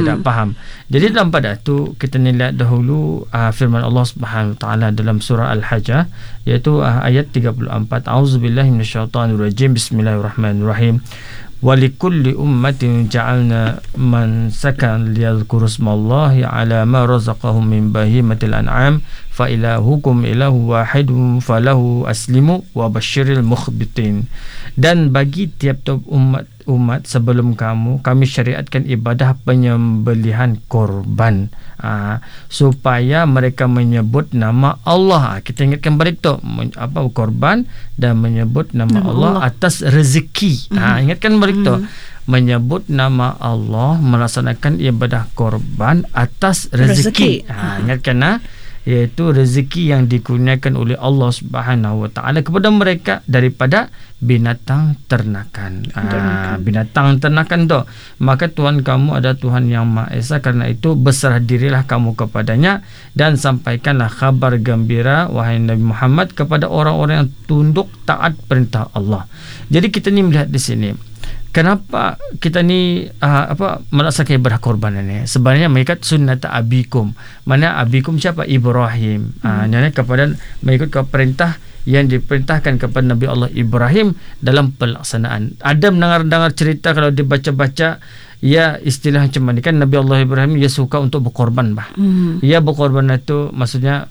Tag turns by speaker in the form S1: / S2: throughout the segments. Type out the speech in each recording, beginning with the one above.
S1: tak faham. Jadi dalam pada tu kita ni lihat dahulu firman Allah Subhanahu Wa Taala dalam surah Al-Hajj, iaitu ayat 34. Auzubillahi minasyaitonirrajim. Bismillahirrahmanirrahim. Walikulli ummatin ja'alna man sakan liyadhkuru smallahi ala ma razaqahum min bahimatil an'am fa ilahukum ilahu wahidun falahu aslimu wa basyiril mukhbitin. Dan bagi tiap-tiap umat sebelum kamu, kami syariatkan ibadah penyembelihan korban, supaya mereka menyebut nama Allah. Kita ingatkan balik tu apa korban dan menyebut nama Allah atas rezeki. Ingatkan balik tu, menyebut nama Allah, melaksanakan ibadah korban atas rezeki. Ingatkan iaitu rezeki yang dikurniakan oleh Allah Subhanahu Wa Taala kepada mereka daripada binatang ternakan. Binatang ternakan tu, maka Tuhan kamu adalah Tuhan yang Maha Esa. Karena itu berserah dirilah kamu kepadanya dan sampaikanlah kabar gembira wahai Nabi Muhammad kepada orang-orang yang tunduk taat perintah Allah. Jadi kita ni melihat di sini, kenapa kita ni melaksanakan ibadah korban ini? Sebenarnya mereka sunnat abikum. Mana abikum siapa? Ibrahim. Yang kepada mengikut perintah yang diperintahkan kepada Nabi Allah Ibrahim dalam pelaksanaan. Ada mendengar cerita kalau dibaca-baca, ya istilah macam ni kan, Nabi Allah Ibrahim ia suka untuk berkorban bah. Ia berkorban itu maksudnya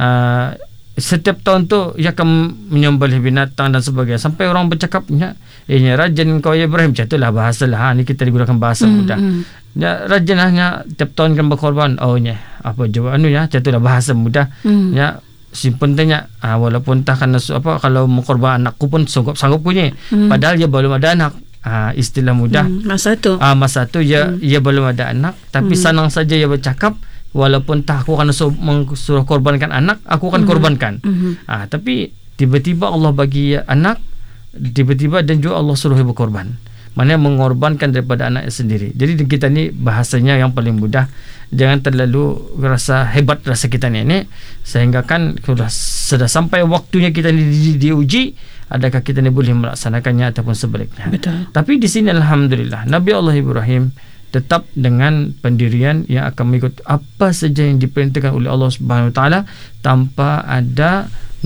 S1: setiap tahun tu ia akan menyembelih binatang dan sebagainya, sampai orang bercakapnya, ini rajin kau ya Ibrahim. Macam itulah bahasa lah. Ni kita digunakan bahasa mudah. Ya, rajin hanya tiap tahun kan berkorban. Oh nya apa jawab anu ya, macam itulah bahasa mudah. Ya, simpan tanya, walaupun tak kan kalau mengkorban anakku pun sanggup punya. Padahal dia belum ada anak. Istilah mudah. Masa tu ia belum ada anak, tapi senang saja ia bercakap, walaupun tak aku akan suruh korbankan anak, aku akan korbankan. Tapi tiba-tiba Allah bagi anak, tiba-tiba dan juga Allah suruh berkorban. Maknanya mengorbankan daripada anaknya sendiri. Jadi kita ni bahasanya yang paling mudah. Jangan terlalu rasa hebat rasa kita ni, sehingga kan sudah sampai waktunya kita ni diuji, adakah kita ni boleh melaksanakannya ataupun sebaliknya. Betul. Tapi di sini alhamdulillah Nabi Allah Ibrahim tetap dengan pendirian yang akan mengikut apa saja yang diperintahkan oleh Allah Subhanahu Wa Taala, tanpa ada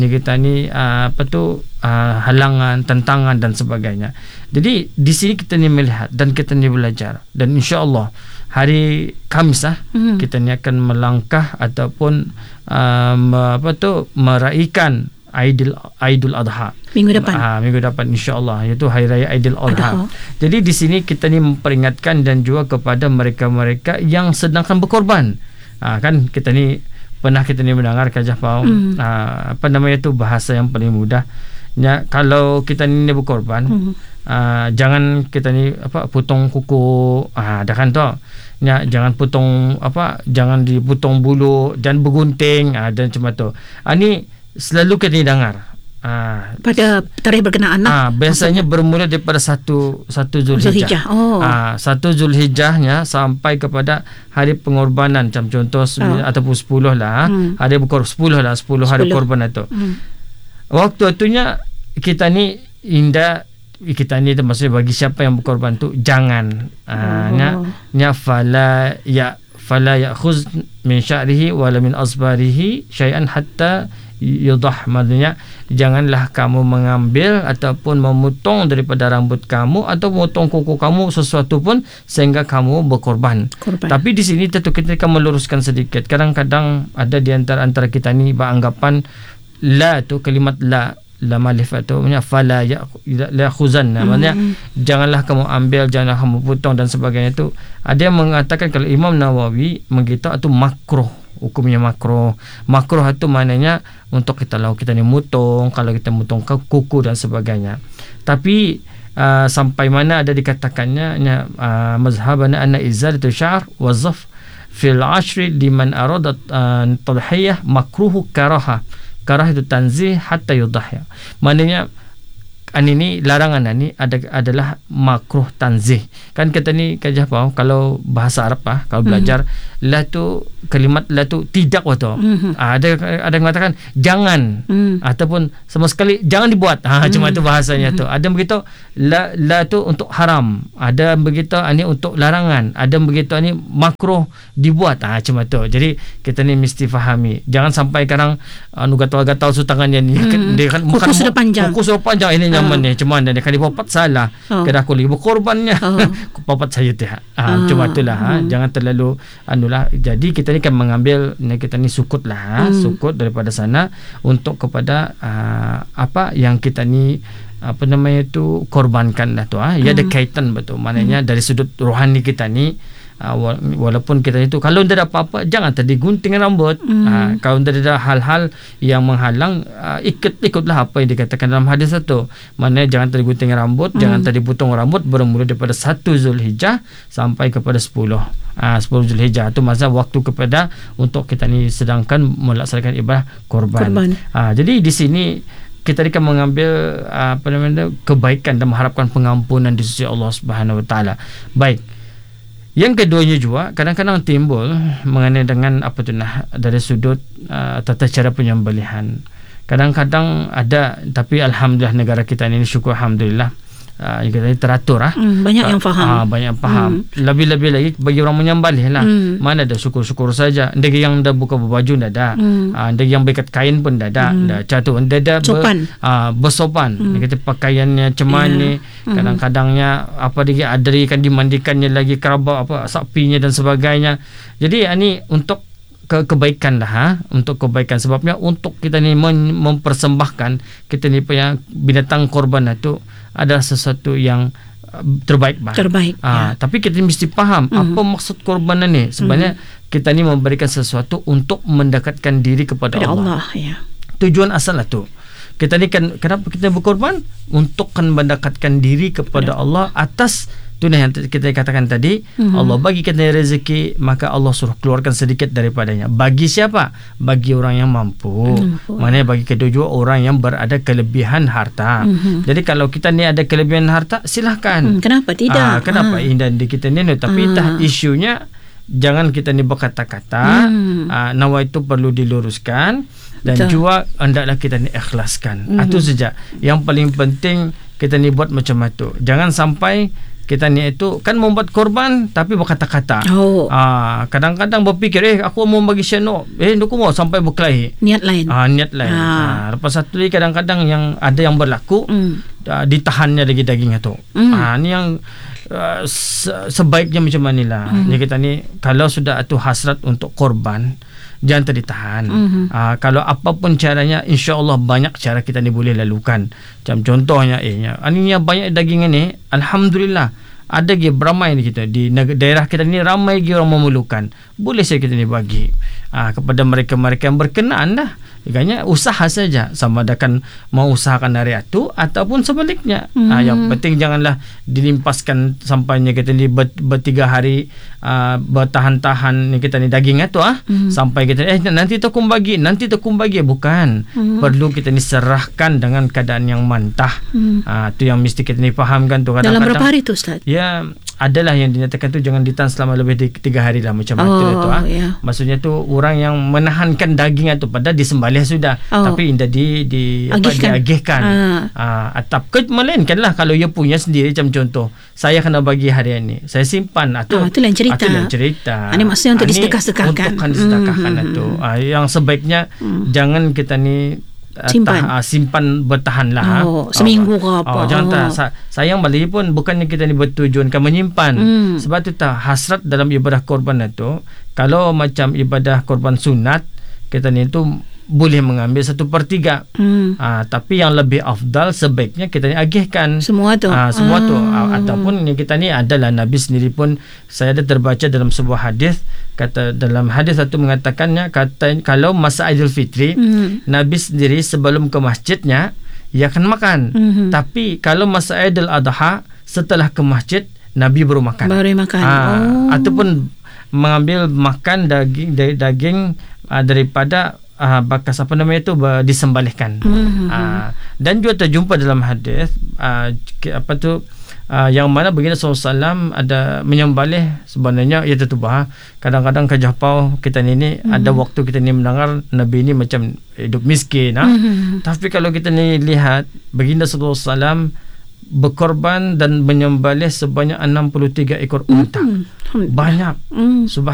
S1: halangan, tentangan dan sebagainya. Jadi di sini kita ni melihat dan kita ni belajar, dan insya-Allah hari Khamis kita ni akan melangkah ataupun meraihkan Aidul Adha minggu depan insya-Allah, iaitu hari raya Aidil Adha. Jadi di sini kita ni memperingatkan dan juga kepada mereka-mereka yang sedangkan berkorban. Kan kita ni pernah mendengar Kajah Pau, bahasa yang paling mudah. Ya, kalau kita ni berkorban, jangan kita ni potong kuku, dah kan tu. Ya, jangan potong jangan dipotong bulu dan bergunting, dan macam tu. Ni selalu kita dengar pada tarikh berkenaan biasanya bermula daripada 1 Zulhijjah. 1 Zulhijjahnya sampai kepada hari pengorbanan, macam contoh ataupun 10 lah. Hari 10 hari korban itu. Waktu-waktunya kita ni maksudnya bagi siapa yang berkorban tu jangan fala ya'khuz min sya'rihi wala min asbarihi syai'an hatta yudah. Maksudnya janganlah kamu mengambil ataupun memotong daripada rambut kamu atau memotong kuku kamu sesuatu pun sehingga kamu berkorban. Tapi di sini tentu kita akan meluruskan sedikit. Kadang-kadang ada di antara kita ni beranggapan la tu, kalimat la malif tu maksudnya fala la khuzanna, maksudnya janganlah kamu ambil, janganlah kamu potong dan sebagainya. Tu ada yang mengatakan kalau Imam Nawawi mengatakan itu makruh, hukumnya makruh. Makruh itu maknanya untuk kita ni motong, kalau kita motong kuku dan sebagainya. Tapi sampai mana ada dikatakannya mazhabana anna izalatu sya'r wa zaf fil 'ashri liman arada tadhiyah makruhu karah itu tanzih hatta yudhya. Maknanya ini larangan ni adalah makruh tanzih. Kan kita ni kajah apa kalau bahasa Arab kalau belajar la tu kalimat la tu tidak waktu. Ada yang mengatakan jangan ataupun sama sekali jangan dibuat. Cuma itu bahasanya tu. Ada begitu la tu untuk haram. Ada begitu ini untuk larangan. Ada begitu ini makruh dibuat. Cuma tu. Jadi kita ni mesti fahami. Jangan sampai kadang gatal-gatal su tangannya ni. Dia kan
S2: kuku sudah panjang.
S1: Kuku sudah panjang ini nyaman ni. Cuma dia kan dipapat salah. Kira aku lagi berkorbannya. Papat saya tu. Cuma itulah. Jangan terlalu anulah. Jadi kita ni kan mengambil kita ni sukut lah. Sukut daripada sana untuk kepada apa yang kita ni apa namanya tu korbankan lah tu. Ia ada kaitan betul. Maknanya dari sudut rohani kita ni walaupun kita itu kalau tidak ada apa-apa jangan tadi gunting rambut. Kalau tidak ada hal-hal yang menghalang ikutlah apa yang dikatakan dalam hadis itu. Maknanya jangan tadi gunting rambut, jangan tadi potong rambut bermula daripada 1 Zulhijjah sampai kepada 10 Zulhijjah. Itu masa waktu kepada untuk kita ni sedangkan melaksanakan ibadah korban. Jadi di sini kita akan mengambil apa namanya kebaikan dan mengharapkan pengampunan di sisi Allah Subhanahu Wa Taala. Baik. Yang keduanya juga kadang-kadang timbul mengenai dengan apa tu dari sudut tata cara penyembelihan. Kadang-kadang ada, tapi alhamdulillah negara kita ini syukur alhamdulillah kita teratur
S2: banyak yang faham.
S1: Banyak yang faham. Lebih-lebih lagi bagi orang menyembelih lah. Mana ada syukur-syukur saja. Ada yang dah buka baju dah ada. Ada yang berkat kain pun dah ada. Dah jatuh. Dah bersopan. Dia kata pakaiannya ceman ni. Kadang-kadangnya apa dia ada kan dimandikannya lagi kerabat apa sapinya dan sebagainya. Jadi ini untuk kebaikan lah untuk kebaikan sebabnya untuk kita ni mempersembahkan kita ni punya binatang korban itu adalah sesuatu yang terbaik. Tapi kita mesti faham apa maksud korban ni. Sebenarnya kita ni memberikan sesuatu untuk mendekatkan diri kepada Allah. Tujuan asal itu. Kita ni kan kenapa kita berkorban? Untuk kan mendekatkan diri kepada Allah atas itu yang kita katakan tadi. Allah bagi kita rezeki, maka Allah suruh keluarkan sedikit daripadanya. Bagi siapa? Bagi orang yang mampu. Maknanya bagi kedua orang yang berada kelebihan harta. Jadi kalau kita ni ada kelebihan harta, silahkan.
S2: Kenapa tidak?
S1: Kenapa indah di kita ni? Tapi isunya jangan kita ni berkata-kata. Nawa itu perlu diluruskan dan juga hendaklah kita ni ikhlaskan. Itu saja. Yang paling penting kita ni buat macam itu. Jangan sampai kita ni itu kan membuat korban tapi berkata-kata. Kadang-kadang berfikir aku mau bagi syano. Aku mau sampai berkelahi. Niat lain. Lepas satu lagi kadang-kadang yang ada yang berlaku ditahannya lagi daging itu. Ni yang sebaiknya macam manilah. Jadi kita ni kalau sudah itu hasrat untuk korban jangan ditahan. Kalau apapun caranya, insya-Allah banyak cara kita ni boleh lalukan. Macam contohnya ini banyak daging ini, alhamdulillah ada lagi beramai kita di daerah kita ni ramai lagi orang memerlukan. Boleh saya kita ni bagi kepada mereka-mereka yang berkenaan dah. Makanya usaha saja sama ada kan mau usahakan hari itu ataupun sebaliknya. Yang penting janganlah dilimpaskan sampainya kita ni 3 hari bertahan-tahan ni kita ni daging itu sampai kita nanti takum bagi bukan. Perlu kita ni serahkan dengan keadaan yang mantah. Itu yang mesti kita ni fahamkan tu. Kadang-kadang
S2: dalam berapa hari tu Ustaz?
S1: Ya adalah yang dinyatakan tu jangan ditahan selama lebih 3 hari lah macam itu Maksudnya tu orang yang menahankan daging itu padahal disembelih sudah tapi indah diagihkan. Atau melainkanlah kalau ia punya sendiri macam contoh saya kena bagi hari ini saya simpan itu lain cerita. Ini
S2: maksudnya untuk disedekah-sedekahkan.
S1: Untuk disedekahkan itu. Yang sebaiknya jangan kita ni simpan bertahan lah
S2: seminggu ke apa.
S1: Jangan sayang balik pun bukannya kita ni bertujuan kan menyimpan. Sebab tu hasrat dalam ibadah korban itu kalau macam ibadah korban sunat kita ni tu boleh mengambil 1/3. Tapi yang lebih afdal sebaiknya kita ni agihkan semua tu. Ataupun ni kita ni adalah Nabi sendiri pun saya ada terbaca dalam sebuah hadis kata dalam hadis itu mengatakannya kata kalau masa Aidil Fitri Nabi sendiri sebelum ke masjidnya ia akan makan. Tapi kalau masa Aidil Adha setelah ke masjid Nabi baru makan. Ataupun mengambil makan daging daripada bakas disembelihkan. Dan juga terjumpa dalam hadis yang mana baginda SAW ada menyembelih sebenarnya ia tertubah. Kadang-kadang ke Japau kita ni ada waktu kita ni mendengar Nabi ni macam hidup miskin. Tapi kalau kita ni lihat baginda SAW berkorban dan menyembelih sebanyak 63 ekor unta. Banyak.